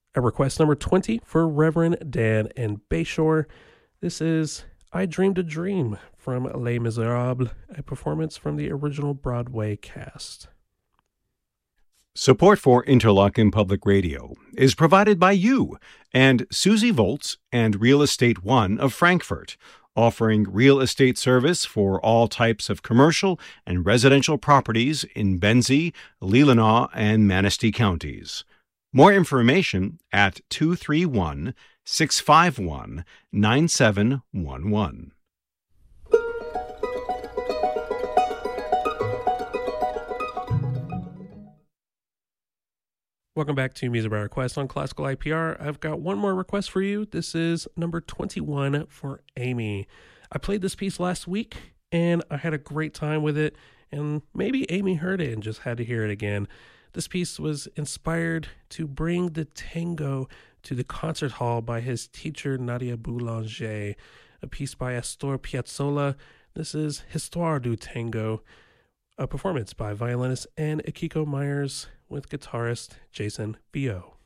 A request number 20 for Reverend Dan and Bayshore. This is I Dreamed a Dream from Les Miserables, a performance from the original Broadway cast. Support for Interlochen Public Radio is provided by you and Susie Volz and Real Estate One of Frankfurt, offering real estate service for all types of commercial and residential properties in Benzie, Leelanau, and Manistee counties. More information at 231-651-9711. Welcome back to Music by Request on Classical IPR. I've got one more request for you. This is number 21 for Amy. I played this piece last week, and I had a great time with it, and maybe Amy heard it and just had to hear it again. This piece was inspired to bring the tango to the concert hall by his teacher, Nadia Boulanger, a piece by Astor Piazzolla. This is Histoire du Tango, a performance by violinist Anne Akiko Myers with guitarist Jason Bio.